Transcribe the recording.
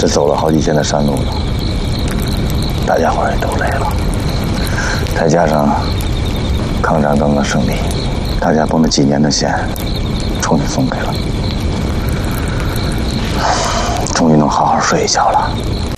这走了好几天的山路了，大家伙也都累了，再加上抗战刚刚胜利，大家把那几年的钱终于送给了，终于能好好睡一觉了。